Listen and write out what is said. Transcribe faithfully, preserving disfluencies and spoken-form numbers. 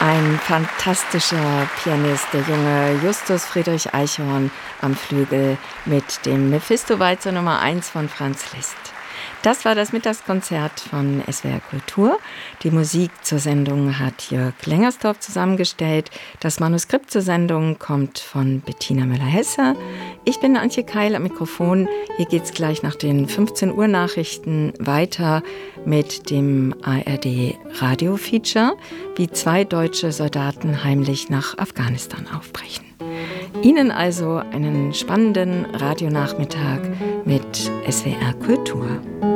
Ein fantastischer Pianist, der junge Justus Friedrich Eichhorn am Flügel mit dem Mephisto-Walzer Nummer eins von Franz Liszt. Das war das Mittagskonzert von S W R Kultur. Die Musik zur Sendung hat Jörg Lengersdorf zusammengestellt. Das Manuskript zur Sendung kommt von Bettina Müller-Hesse. Ich bin Antje Keil am Mikrofon. Hier geht's gleich nach den fünfzehn Uhr Nachrichten weiter mit dem A R D-Radio-Feature, wie zwei deutsche Soldaten heimlich nach Afghanistan aufbrechen. Ihnen also einen spannenden Radionachmittag mit S W R Kultur.